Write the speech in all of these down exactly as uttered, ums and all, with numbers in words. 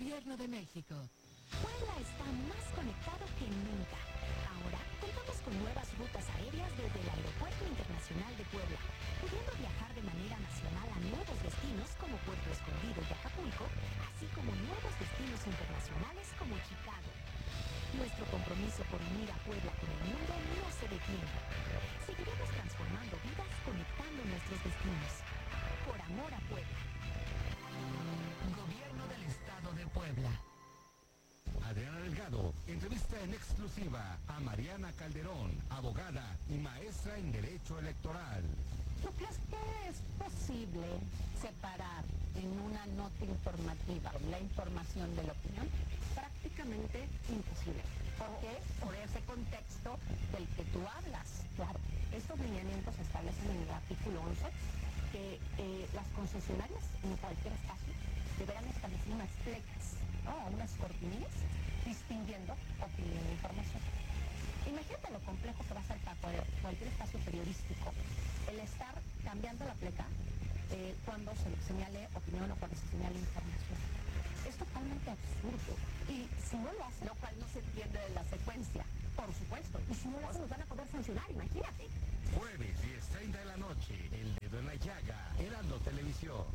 Gobierno de México. Puebla está más conectado que nunca. Ahora contamos con nuevas rutas aéreas desde el Aeropuerto Internacional de Puebla, pudiendo viajar de manera nacional a nuevos destinos como Puerto Escondido y Acapulco, así como nuevos destinos internacionales como Chicago. Nuestro compromiso por unir a Puebla con el mundo no se detiene. Seguiremos transformando vidas conectando nuestros destinos. Por amor a Puebla. Gobierno del Estado de Puebla. Adriana Delgado entrevista en exclusiva a Mariana Calderón, abogada y maestra en Derecho Electoral. ¿Tú crees que es posible separar en una nota informativa la información de la opinión? Prácticamente imposible. ¿Por qué? Por ese contexto del que tú hablas. Claro, estos lineamientos establecen en el artículo once que eh, las concesionarias en cualquier espacio deberán establecer unas plecas, ¿no? Unas cortinillas distinguiendo opinión e información. Imagínate lo complejo que va a ser para cualquier espacio periodístico el estar cambiando la pleca eh, cuando se señale opinión o cuando se señale información. Es totalmente absurdo. Y si no lo hacen, lo cual no se entiende de la secuencia, por supuesto. Y si no lo hacen, nos van a poder sancionar, imagínate. Jueves diez treinta de la noche, El Dedo en la Llaga, Heraldo Televisión.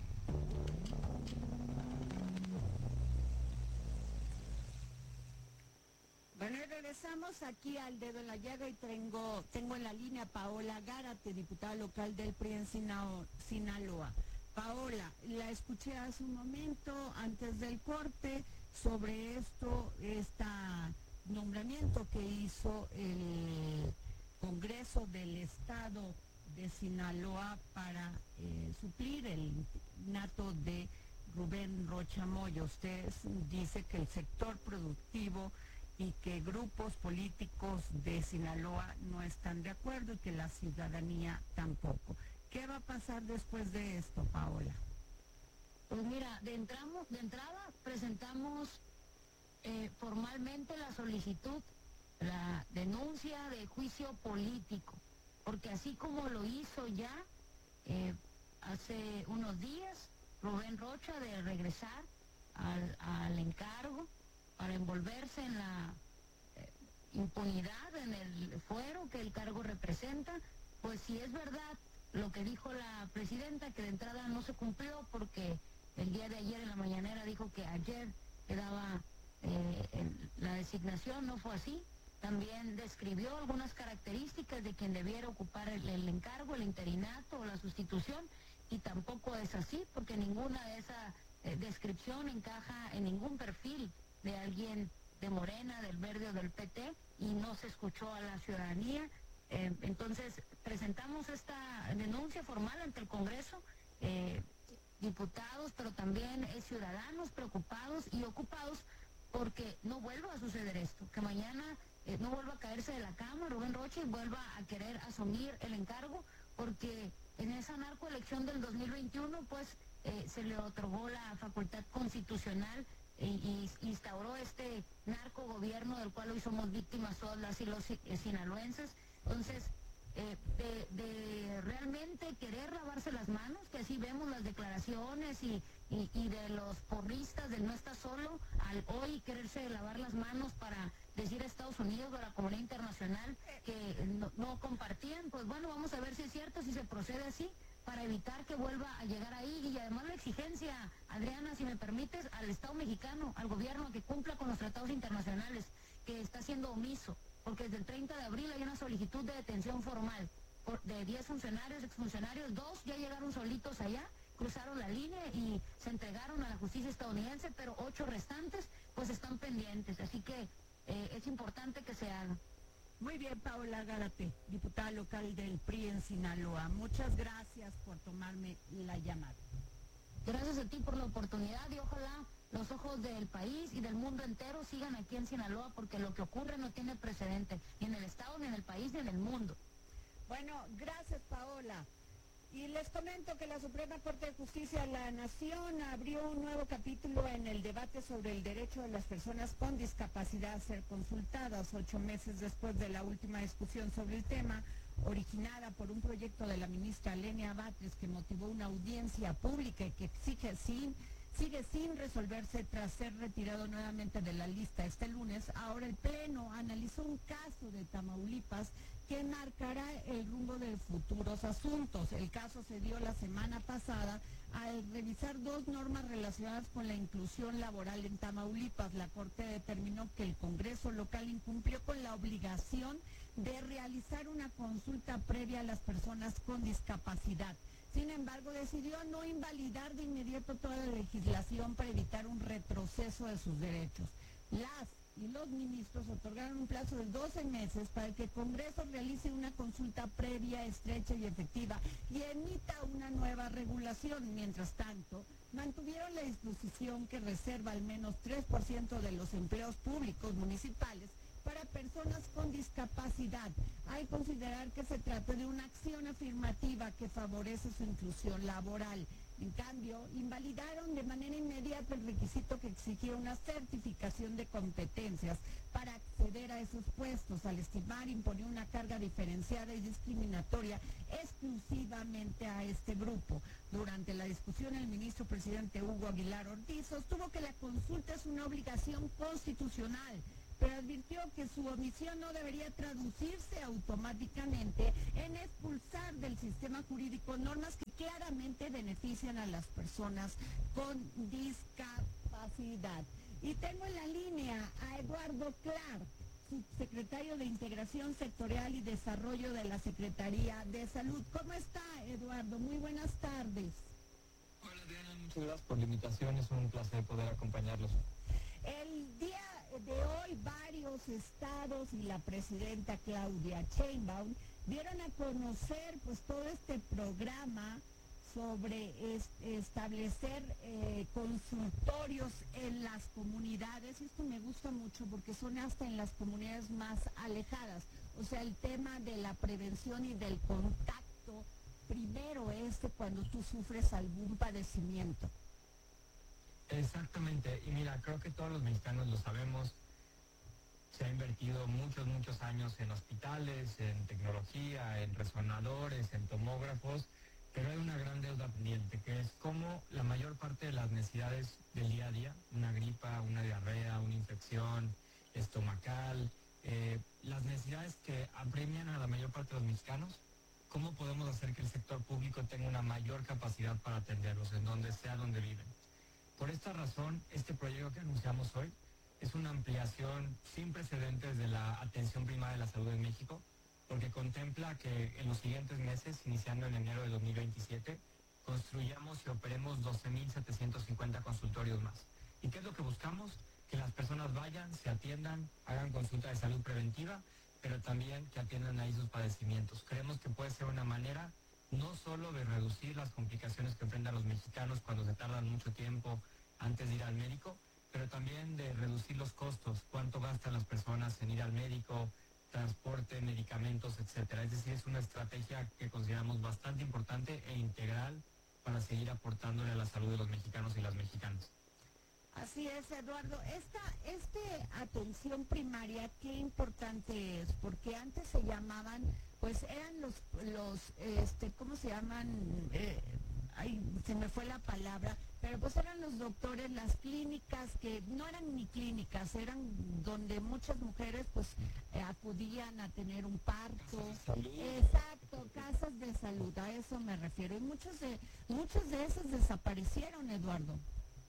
Bueno, y regresamos aquí al Dedo en la Llaga y tengo, tengo en la línea a Paola Gárate, diputada local del P R I en Sinao, Sinaloa. Paola, la escuché hace un momento, antes del corte, sobre esto, este nombramiento que hizo el Congreso del Estado de Sinaloa para eh, suplir el nato de Rubén Rocha Moya. Usted dice que el sector productivo y que grupos políticos de Sinaloa no están de acuerdo y que la ciudadanía tampoco. ¿Qué va a pasar después de esto, Paola? Pues mira, de, entramos, de entrada presentamos eh, formalmente la solicitud, la denuncia de juicio político, porque así como lo hizo ya eh, hace unos días Rubén Rocha de regresar al, al encargo para envolverse en la eh, impunidad, en el fuero que el cargo representa, pues si es verdad lo que dijo la presidenta, que de entrada no se cumplió porque el día de ayer en la mañanera dijo que ayer quedaba eh, el, la designación, no fue así. También describió algunas características de quien debiera ocupar el, el encargo, el interinato o la sustitución, y tampoco es así porque ninguna de esa eh, descripción encaja en ningún perfil de alguien de Morena, del Verde o del P T, y no se escuchó a la ciudadanía. Eh, entonces presentamos esta denuncia formal ante el Congreso, eh, diputados, pero también eh, ciudadanos preocupados y ocupados porque no vuelva a suceder esto, que mañana eh, no vuelva a caerse de la cama Rubén Rocha y vuelva a querer asumir el encargo, porque en esa narcoelección del dos mil veintiuno pues eh, se le otorgó la facultad constitucional y instauró este narcogobierno del cual hoy somos víctimas todas las y los sinaloenses. Entonces, eh, de, de realmente querer lavarse las manos, que así vemos las declaraciones y, y, y de los porristas del no está solo, al hoy quererse lavar las manos para decir a Estados Unidos o a la comunidad internacional que no, no compartían, pues bueno, vamos a ver si es cierto, si se procede así, para evitar que vuelva a llegar ahí. Y además la exigencia, Adriana, si me permites, al Estado mexicano, al gobierno, a que cumpla con los tratados internacionales, que está siendo omiso, porque desde el treinta de abril hay una solicitud de detención formal por, de diez funcionarios, exfuncionarios, dos ya llegaron solitos allá, cruzaron la línea y se entregaron a la justicia estadounidense, pero ocho restantes pues están pendientes, así que eh, es importante que se haga. Muy bien, Paola Gárate, diputada local del P R I en Sinaloa. Muchas gracias por tomarme la llamada. Gracias a ti por la oportunidad y ojalá los ojos del país y del mundo entero sigan aquí en Sinaloa, porque lo que ocurre no tiene precedente, ni en el Estado, ni en el país, ni en el mundo. Bueno, gracias, Paola. Y les comento que la Suprema Corte de Justicia de la Nación abrió un nuevo capítulo en el debate sobre el derecho de las personas con discapacidad a ser consultadas, ocho meses después de la última discusión sobre el tema, originada por un proyecto de la ministra Lenia Batres que motivó una audiencia pública y que exige sin sigue sin resolverse tras ser retirado nuevamente de la lista este lunes. Ahora el Pleno analizó un caso de Tamaulipas que marcará el rumbo de futuros asuntos. El caso se dio la semana pasada al revisar dos normas relacionadas con la inclusión laboral en Tamaulipas. La Corte determinó que el Congreso local incumplió con la obligación de realizar una consulta previa a las personas con discapacidad. Sin embargo, decidió no invalidar de inmediato toda la legislación para evitar un retroceso de sus derechos. Las y los ministros otorgaron un plazo de doce meses para que el Congreso realice una consulta previa, estrecha y efectiva y emita una nueva regulación. Mientras tanto, mantuvieron la disposición que reserva al menos tres por ciento de los empleos públicos municipales para personas con discapacidad, al considerar que se trata de una acción afirmativa que favorece su inclusión laboral. En cambio, invalidaron de manera inmediata el requisito que exigía una certificación de competencias para acceder a esos puestos, al estimar imponer una carga diferenciada y discriminatoria exclusivamente a este grupo. Durante la discusión, el ministro presidente Hugo Aguilar Ortiz sostuvo que la consulta es una obligación constitucional, pero advirtió que su omisión no debería traducirse automáticamente en expulsar del sistema jurídico normas que claramente benefician a las personas con discapacidad. Y tengo en la línea a Eduardo Clark, subsecretario de Integración Sectorial y Desarrollo de la Secretaría de Salud. ¿Cómo está, Eduardo? Muy buenas tardes. Hola, Diana, muchas gracias por la invitación, es un placer poder acompañarlos. El día de hoy varios estados y la presidenta Claudia Sheinbaum dieron a conocer pues todo este programa sobre es, establecer eh, consultorios en las comunidades, y esto me gusta mucho porque son hasta en las comunidades más alejadas, o sea, el tema de la prevención y del contacto primero es cuando tú sufres algún padecimiento. Exactamente, y mira, creo que todos los mexicanos lo sabemos, se ha invertido muchos, muchos años en hospitales, en tecnología, en resonadores, en tomógrafos, pero hay una gran deuda pendiente, que es cómo la mayor parte de las necesidades del día a día, una gripa, una diarrea, una infección estomacal, eh, las necesidades que apremian a la mayor parte de los mexicanos, cómo podemos hacer que el sector público tenga una mayor capacidad para atenderlos, en donde sea donde viven. Por esta razón, este proyecto que anunciamos hoy es una ampliación sin precedentes de la atención primaria de la salud en México, porque contempla que en los siguientes meses, iniciando en enero de dos mil veintisiete, construyamos y operemos doce mil setecientos cincuenta consultorios más. ¿Y qué es lo que buscamos? Que las personas vayan, se atiendan, hagan consulta de salud preventiva, pero también que atiendan ahí sus padecimientos. Creemos que puede ser una manera no solo de reducir las complicaciones que enfrentan los mexicanos cuando se tardan mucho tiempo antes de ir al médico, pero también de reducir los costos, cuánto gastan las personas en ir al médico, transporte, medicamentos, etcétera. Es decir, es una estrategia que consideramos bastante importante e integral para seguir aportándole a la salud de los mexicanos y las mexicanas. Así es, Eduardo. Esta este atención primaria, qué importante es, porque antes se llamaban, pues eran los, los este, ¿cómo se llaman? Eh, ay, se me fue la palabra, pero pues eran los doctores, las clínicas, que no eran ni clínicas, eran donde muchas mujeres pues eh, acudían a tener un parto. Exacto, casas de salud, a eso me refiero. Y muchos de, muchos de esos desaparecieron, Eduardo.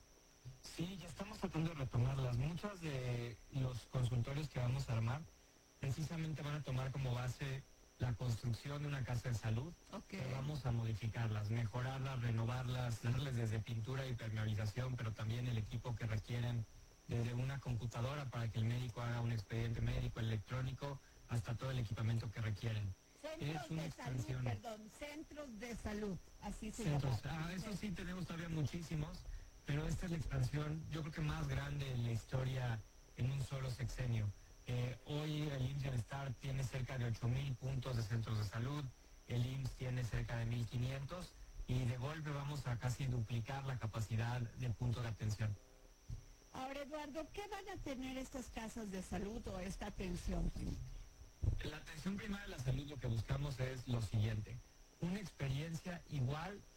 Sí, ya estamos tratando de retomarlas. Muchos de los consultorios que vamos a armar precisamente van a tomar como base la construcción de una casa de salud. Okay. Pero vamos a modificarlas, mejorarlas, renovarlas, darles desde pintura y permeabilización, pero también el equipo que requieren, desde una computadora para que el médico haga un expediente médico electrónico, hasta todo el equipamiento que requieren. Centros es una de expansión. salud, perdón, centros de salud, así se Centros, llama. ah, eso sí tenemos todavía muchísimos, pero esta es la expansión, yo creo que más grande en la historia en un solo sexenio. Eh, hoy el I M S S Bienestar tiene cerca de ocho mil puntos de centros de salud, el I M S S tiene cerca de mil quinientos y de golpe vamos a casi duplicar la capacidad de puntos de atención. Ahora, Eduardo, ¿qué van a tener estas casas de salud o esta atención primaria? La atención primaria de la salud lo que buscamos es lo siguiente, una experiencia igual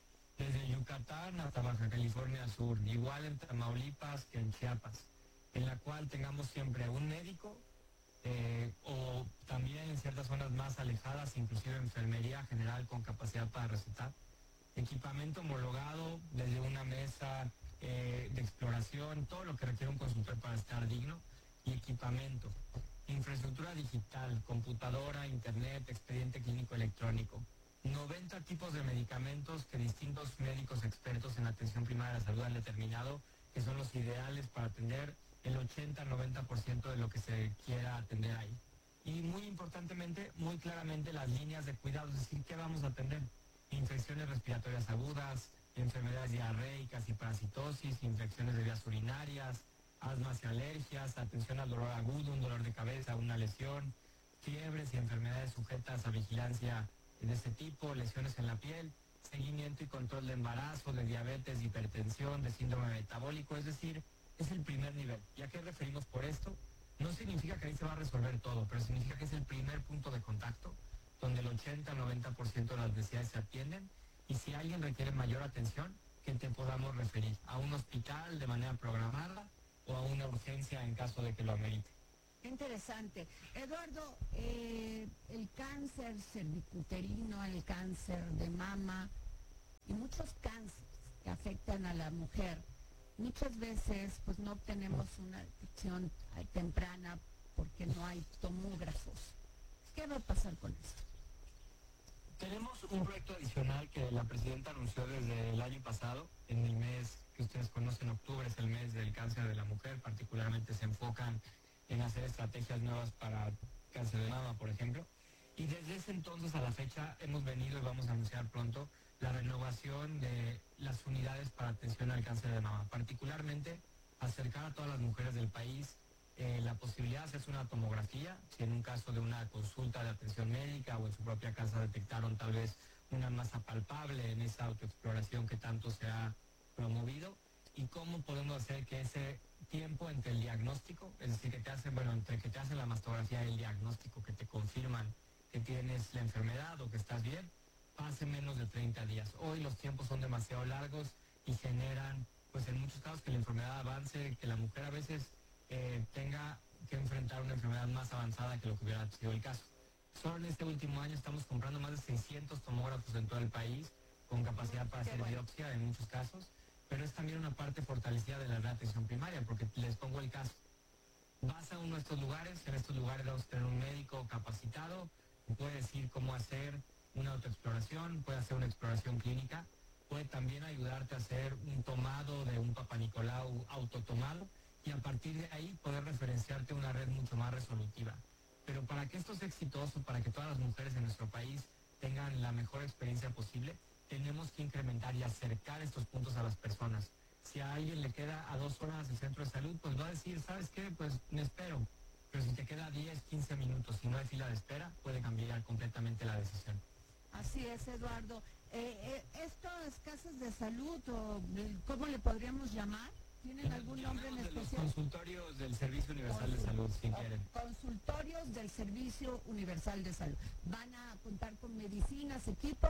desde Yucatán hasta Baja California Sur, igual en Tamaulipas que en Chiapas, en la cual tengamos siempre un médico eh, o también en ciertas zonas más alejadas, inclusive enfermería general con capacidad para recetar, equipamiento homologado desde una mesa eh, de exploración, todo lo que requiere un consultor para estar digno, y equipamiento, infraestructura digital, computadora, internet, expediente clínico electrónico, noventa tipos de medicamentos que distintos médicos expertos en atención primaria de la salud han determinado que son los ideales para atender el ochenta a noventa por ciento de lo que se quiera atender ahí. Y muy importantemente, muy claramente las líneas de cuidado, es decir, ¿qué vamos a atender? Infecciones respiratorias agudas, enfermedades diarreicas y parasitosis, infecciones de vías urinarias, asmas y alergias, atención al dolor agudo, un dolor de cabeza, una lesión, fiebres y enfermedades sujetas a vigilancia de este tipo, lesiones en la piel, seguimiento y control de embarazo, de diabetes, de hipertensión, de síndrome metabólico, es decir, es el primer nivel. ¿Y a qué referimos por esto? No significa que ahí se va a resolver todo, pero significa que es el primer punto de contacto donde el ochenta a noventa por ciento de las necesidades se atienden, y si alguien requiere mayor atención, que te podamos referir a un hospital de manera programada o a una urgencia en caso de que lo amerite. Qué interesante. Eduardo, eh, el cáncer cervicuterino, el cáncer de mama y muchos cánceres que afectan a la mujer, muchas veces pues no obtenemos una detección temprana porque no hay tomógrafos. ¿Qué va a pasar con esto? Tenemos un proyecto adicional que la presidenta anunció desde el año pasado, en el mes que ustedes conocen, octubre, es el mes del cáncer de la mujer, particularmente se enfocan en hacer estrategias nuevas para cáncer de mama, por ejemplo, y desde ese entonces a la fecha hemos venido y vamos a anunciar pronto la renovación de las unidades para atención al cáncer de mama, particularmente acercar a todas las mujeres del país eh, la posibilidad de hacerse una tomografía, si en un caso de una consulta de atención médica o en su propia casa detectaron tal vez una masa palpable en esa autoexploración que tanto se ha promovido, y cómo podemos hacer que ese tiempo entre el diagnóstico, es decir, que te hacen, bueno, entre que te hacen la mastografía y el diagnóstico, que te confirman que tienes la enfermedad o que estás bien, pase menos de treinta días. Hoy los tiempos son demasiado largos y generan, pues en muchos casos, que la enfermedad avance, que la mujer a veces eh, tenga que enfrentar una enfermedad más avanzada que lo que hubiera sido el caso. Solo en este último año estamos comprando más de seiscientos tomógrafos en todo el país, con capacidad para hacer biopsia en muchos casos, pero es también una parte fortalecida de la red de atención primaria, porque les pongo el caso. Vas a uno de estos lugares, en estos lugares vamos a tener un médico capacitado, que puede decir cómo hacer una autoexploración, puede hacer una exploración clínica, puede también ayudarte a hacer un tomado de un Papá Nicolau autotomado, y a partir de ahí poder referenciarte a una red mucho más resolutiva. Pero para que esto sea exitoso, para que todas las mujeres en nuestro país tengan la mejor experiencia posible, tenemos que incrementar y acercar estos puntos a las personas. Si a alguien le queda a dos horas el centro de salud, pues va a decir, ¿sabes qué? Pues me espero. Pero si te queda diez, quince minutos y no hay fila de espera, puede cambiar completamente la decisión. Así es, Eduardo. Eh, eh, ¿Estas casas de salud, o cómo le podríamos llamar? ¿Tienen algún nombre en especial? Los consultorios del Servicio Universal de Salud, si quieren. Consultorios del Servicio Universal de Salud. ¿Van a contar con medicinas, equipo?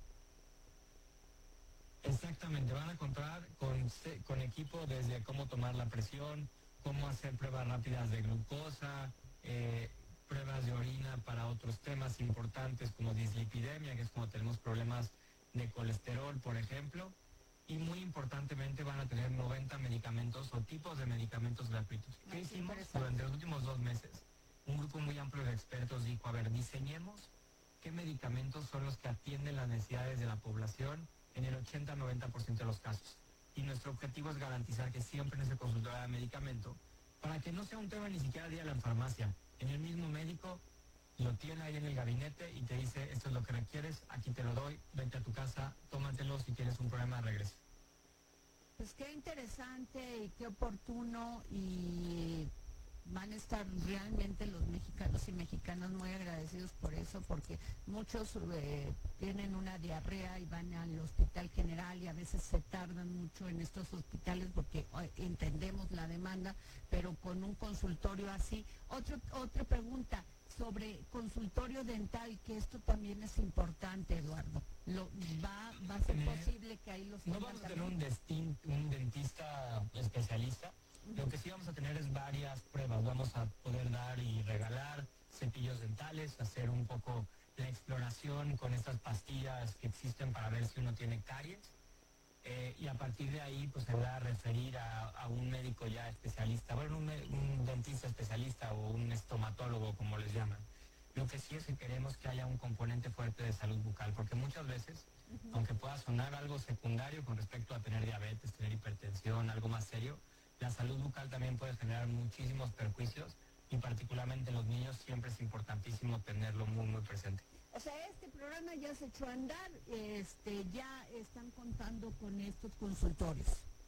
Exactamente, van a contar con, con equipo desde cómo tomar la presión, cómo hacer pruebas rápidas de glucosa, eh, pruebas de orina para otros temas importantes como dislipidemia, que es cuando tenemos problemas de colesterol, por ejemplo, y muy importantemente van a tener noventa medicamentos o tipos de medicamentos gratuitos. ¿Qué hicimos durante los últimos dos meses? Un grupo muy amplio de expertos dijo, a ver, diseñemos qué medicamentos son los que atienden las necesidades de la población en el ochenta a noventa por ciento de los casos. Y nuestro objetivo es garantizar que siempre en ese consultorio haya medicamento, para que no sea un tema ni siquiera de ir a la farmacia. En el mismo médico lo tiene ahí en el gabinete y te dice, esto es lo que requieres, aquí te lo doy, vente a tu casa, tómatelo, si tienes un problema, regresa. Pues qué interesante y qué oportuno, y van a estar realmente los mexicanos y mexicanas muy agradecidos por eso, porque muchos eh, tienen una diarrea y van al hospital general y a veces se tardan mucho en estos hospitales porque eh, entendemos la demanda, pero con un consultorio así. Otro, otra pregunta sobre consultorio dental, que esto también es importante, Eduardo. lo, va, va a ser Eh, posible que ahí los No tengan vamos a tener un, también. destin- un dentista especialista. Lo que sí vamos a tener es varias pruebas. Vamos a poder dar y regalar cepillos dentales, hacer un poco la exploración con estas pastillas que existen para ver si uno tiene caries. Eh, y a partir de ahí, pues se va a referir a, a un médico ya especialista, bueno, un, me- un dentista especialista o un estomatólogo, como les llaman. Lo que sí es que queremos que haya un componente fuerte de salud bucal, porque muchas veces, uh-huh. aunque pueda sonar algo secundario con respecto a tener diabetes, tener hipertensión, algo más serio, la salud bucal también puede generar muchísimos perjuicios y particularmente en los niños siempre es importantísimo tenerlo muy, muy presente. O sea, este programa ya se echó a andar, este, ya están contando con estos consultorios.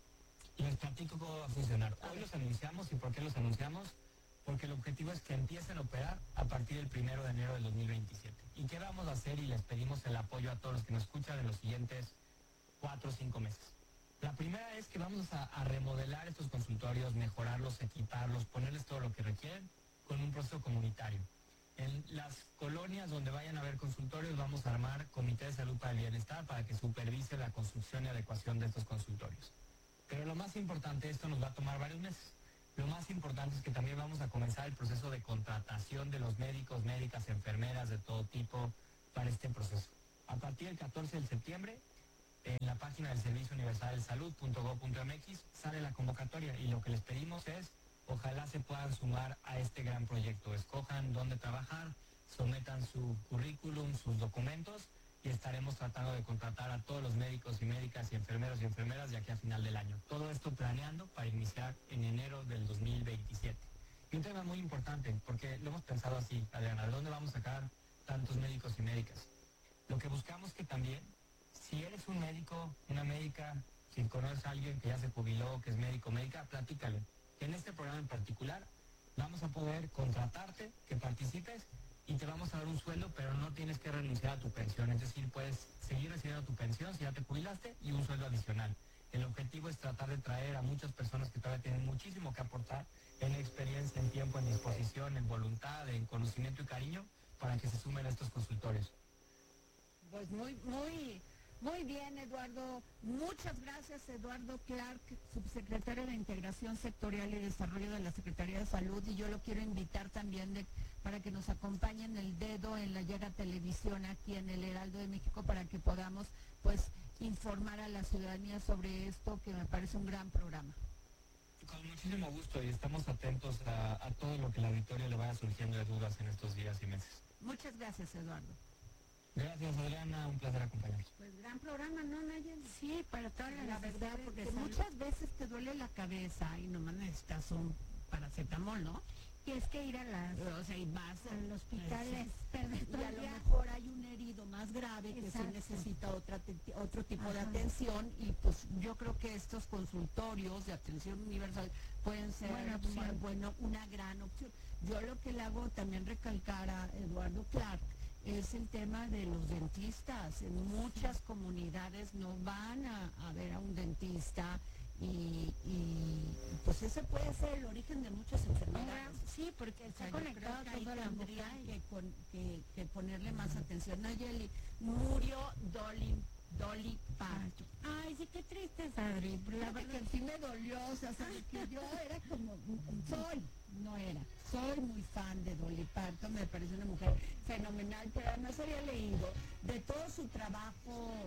Y les platico cómo va a funcionar. Hoy los anunciamos. ¿Y por qué los anunciamos? Porque el objetivo es que empiecen a operar a partir del primero de enero del dos mil veintisiete. ¿Y qué vamos a hacer? Y les pedimos el apoyo a todos los que nos escuchan en los siguientes cuatro o cinco meses. La primera es que vamos a, a remodelar estos consultorios, mejorarlos, equiparlos, ponerles todo lo que requieren con un proceso comunitario. En las colonias donde vayan a haber consultorios vamos a armar comité de salud para el bienestar para que supervise la construcción y adecuación de estos consultorios. Pero lo más importante, esto nos va a tomar varios meses. Lo más importante es que también vamos a comenzar el proceso de contratación de los médicos, médicas, enfermeras de todo tipo para este proceso. A partir del catorce de septiembre, en la página del Servicio Universal de Salud punto gob punto m x sale la convocatoria y lo que les pedimos es ojalá se puedan sumar a este gran proyecto. Escojan dónde trabajar, sometan su currículum, sus documentos y estaremos tratando de contratar a todos los médicos y médicas y enfermeros y enfermeras de aquí a final del año. Todo esto planeando para iniciar en enero del dos mil veintisiete. Y un tema muy importante, porque lo hemos pensado así, Adriana, ¿de dónde vamos a sacar tantos médicos y médicas? Lo que buscamos que también, si eres un médico, una médica, si conoces a alguien que ya se jubiló, que es médico o médica, platícale. En este programa en particular vamos a poder contratarte, que participes y te vamos a dar un sueldo, pero no tienes que renunciar a tu pensión. Es decir, puedes seguir recibiendo tu pensión si ya te jubilaste y un sueldo adicional. El objetivo es tratar de traer a muchas personas que todavía tienen muchísimo que aportar en experiencia, en tiempo, en disposición, en voluntad, en conocimiento y cariño para que se sumen a estos consultorios. Pues muy, muy... Muy bien, Eduardo. Muchas gracias, Eduardo Clark, subsecretario de Integración Sectorial y Desarrollo de la Secretaría de Salud. Y yo lo quiero invitar también de, para que nos acompañen el dedo en la Llaga Televisión aquí en el Heraldo de México para que podamos, pues, informar a la ciudadanía sobre esto, que me parece un gran programa. Con muchísimo gusto y estamos atentos a, a todo lo que la auditorio le vaya surgiendo de dudas en estos días y meses. Muchas gracias, Eduardo. Gracias, Adriana, un placer acompañarnos. Pues gran programa, ¿no, Nayeli? Sí, para toda la, La verdad, porque salud. muchas veces te duele la cabeza y nomás necesitas un paracetamol, ¿no? Y es que ir a las, O sea, y vas al hospital Sí. es perder todo y a el lo día. mejor hay un herido más grave que sí Exacto. necesita otra te- otro tipo de Ajá. atención y pues yo creo que estos consultorios de atención universal pueden ser Buena opción. una, bueno, una gran opción. Yo lo que le hago también recalcar a Eduardo Clark es el tema de los dentistas. En muchas comunidades no van a, a ver a un dentista y, y pues ese puede ser el origen de muchas enfermedades. Sí, porque O está sea, yo conectado creo que ahí todo la tendría boca. que, con- que, que ponerle más atención. Nayeli, murió Dolly, Dolly Parton. Ay, sí, qué triste, Adri. La La verdad verdad que sí me dolió, o sea, sabe que yo era como, soy, no era, soy muy fan de Dolly Parton, me parece una mujer fenomenal, pero además había leído de todo su trabajo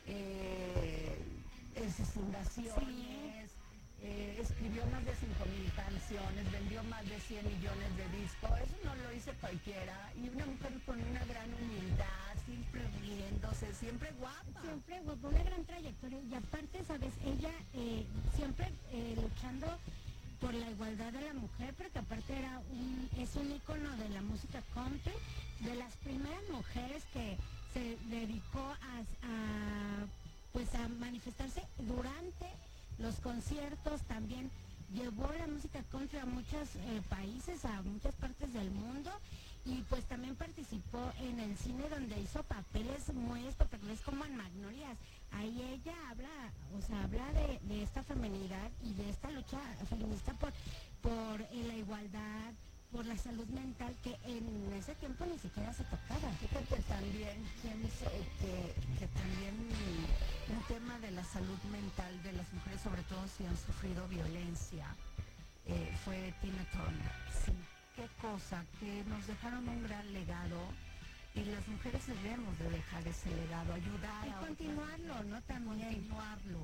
eh, en sus fundaciones, eh, escribió más de cinco mil canciones, vendió más de cien millones de discos, eso no lo hizo cualquiera, y una mujer con una gran humildad, siempre riéndose, siempre guapa. siempre guapa, una gran trayectoria y aparte, sabes, ella eh, siempre eh, luchando por la igualdad de la mujer, porque aparte era un, es un ícono de la música country, de las primeras mujeres que se dedicó a, a pues a manifestarse durante los conciertos, también llevó la música country a muchos eh, países, a muchas partes del mundo. Y pues también participó en el cine donde hizo papeles muy espectaculares como en Magnolias. Ahí ella habla, o sea, habla de, de esta feminidad y de esta lucha feminista por, por eh, la igualdad, por por la salud mental que en ese tiempo ni siquiera se tocaba. Fíjate también, quién se- que, que también un tema de la salud mental de las mujeres, sobre todo si han sufrido violencia, eh, fue Tina Turner. Sí, qué cosa, que nos dejaron un gran legado y las mujeres debemos de dejar ese legado, ayudar Y a otras continuarlo, mujeres, ¿no? También. continuarlo,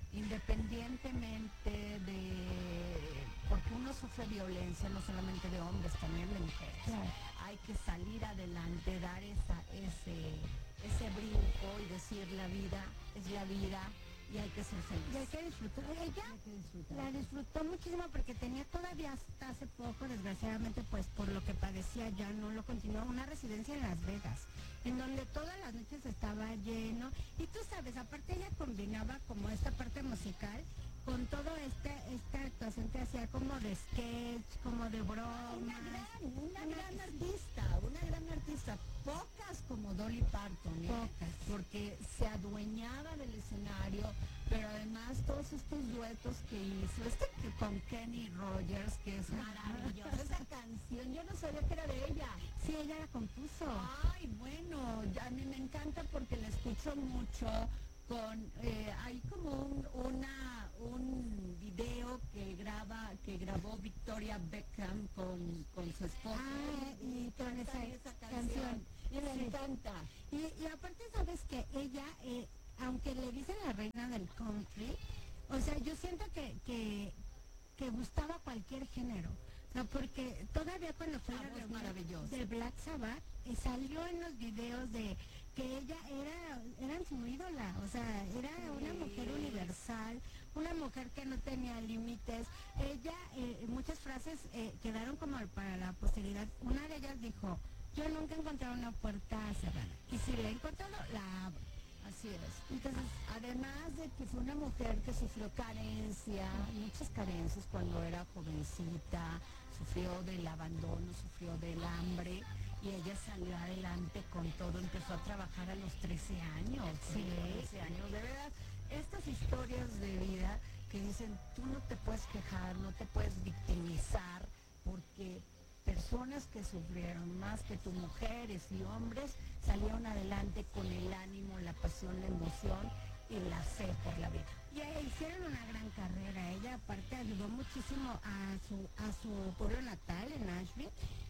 independientemente de, porque uno sufre violencia no solamente de hombres, también de mujeres. Claro. Hay que salir adelante, dar esa, ese, ese brinco y decir la vida es la vida y hay que ser feliz. Y hay que disfrutar. Ella Hay que disfrutar. la disfrutó muchísimo porque tenía todavía hasta hace poco, desgraciadamente, pues por lo que padecía ya no lo continuó, una residencia en Las Vegas, en donde todas las noches estaba lleno. Y tú sabes, aparte ella combinaba como esta parte musical con todo este esta actuación que hacía como de sketch, como de broma. Una gran, una gran artista, una gran artista. Pocas como Dolly Parton, ¿eh? Pocas. Porque se adueñaba del escenario, pero además todos estos duetos que hizo, este que con Kenny Rogers, que es maravillosa esa canción, yo no sabía que era de ella. Sí, ella la compuso. Ay, bueno, a mí me encanta porque la escucho mucho con, eh, hay como un, una, un video que graba, que grabó Victoria Beckham con, con su esposo. Ah, y con Cantan esa canción. Y me Sí. encanta. Y, y aparte sabes que ella, eh, aunque le dicen la reina del country, o sea, yo siento que, que, que gustaba cualquier género. O sea, porque todavía cuando fue La la voz reunión maravillosa. de Black Sabbath, eh, salió en los videos de que ella era, eran su ídola, o sea, era una mujer universal, una mujer que no tenía límites. Ella, eh, muchas frases eh, quedaron como para la posteridad. Una de ellas dijo: yo nunca he encontrado una puerta cerrada, y si la he encontrado, la abro. Así es. Entonces, Además de que fue una mujer que sufrió carencia, muchas carencias cuando era jovencita, sufrió del abandono, sufrió del hambre, y ella salió adelante con todo, empezó a trabajar a los trece años. Sí. trece años, de verdad. Estas historias de vida que dicen, tú no te puedes quejar, no te puedes victimizar, porque personas que sufrieron más que tú, mujeres y hombres, salieron adelante con el ánimo, la pasión, la emoción y la fe por la vida. y eh, hicieron una gran carrera. Ella aparte ayudó muchísimo a su, a su pueblo natal, en Nashville,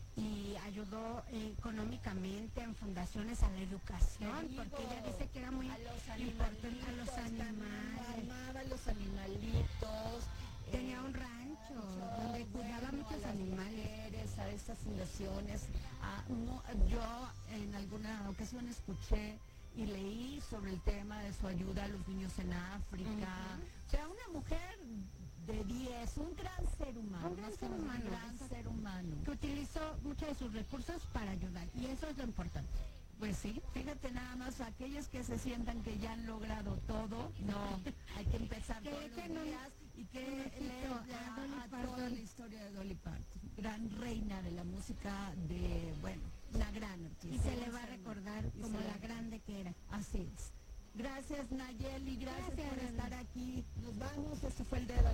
y ayudó eh, económicamente en fundaciones a la educación, Te digo, porque ella dice que era muy a los importante a los animalitos, animales. amaba a los animalitos. Tenía eh, un rancho donde cuidaba bueno, muchos a las animales. mujeres, a estas fundaciones. A- no, yo en alguna ocasión escuché y leí sobre el tema de su ayuda a los niños en África. Ujú. O sea, una mujer de diez, un gran ser humano. Un gran más ser que nada, humano, Un gran exacto. ser humano. Que utilizó muchos de sus recursos para ayudar, y eso es lo importante. Pues sí, fíjate nada más, aquellos que se sientan que ya han logrado todo, no, hay que empezar Que todos echen los un- días y que un ojito leer a la- Dolly a toda Parton. la historia de Dolly Parton, gran reina de la música, de, bueno, una gran artista. Y se le gran va a ser humano. recordar Y como se le- la grande que era. Así es. Gracias Nayeli, gracias, Gracias, por Nayeli. estar aquí. Nos vamos, esto fue el dedo